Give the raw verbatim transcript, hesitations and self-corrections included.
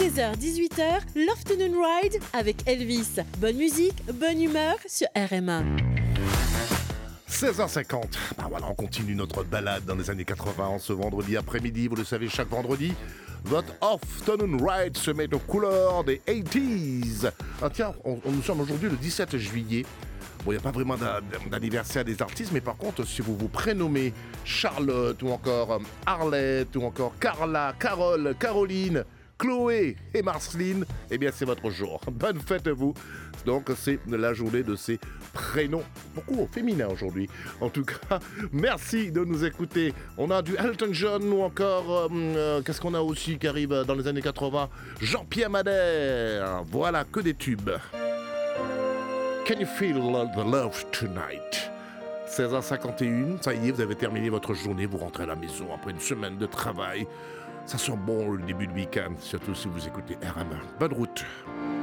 seize heures dix-huit heures, l'Afternoon Ride avec Elvis. Bonne musique, bonne humeur sur R M A. seize heures cinquante. Ben voilà, on continue notre balade dans les années quatre-vingts en ce vendredi après-midi. Vous le savez, chaque vendredi, votre Afternoon Ride se met aux couleurs des quatre-vingt-dix. Ah tiens, on, on, nous sommes aujourd'hui le dix-sept juillet. Bon, il n'y a pas vraiment d'anniversaire des artistes, mais par contre, si vous vous prénommez Charlotte, ou encore Arlette, ou encore Carla, Carole, Caroline, Chloé et Marceline, eh bien c'est votre jour. Bonne fête à vous. Donc c'est la journée de ces prénoms, beaucoup au féminin aujourd'hui. En tout cas, merci de nous écouter. On a du Elton John ou encore, euh, euh, qu'est-ce qu'on a aussi qui arrive dans les années quatre-vingts? Jean-Pierre Madère. Voilà, que des tubes. Can you feel the love tonight? seize heures cinquante et un, ça y est, vous avez terminé votre journée, vous rentrez à la maison après une semaine de travail. Ça sent bon le début de week-end, surtout si vous écoutez R M A. Bonne route.